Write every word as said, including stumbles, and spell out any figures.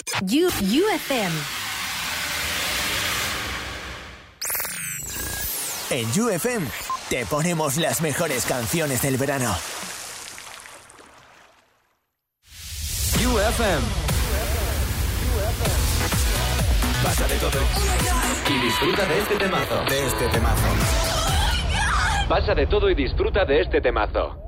U, U F M. En U F M te ponemos las mejores canciones del verano. U F M. Pasa de todo y disfruta de este temazo. De este temazo. Pasa de todo y disfruta de este temazo.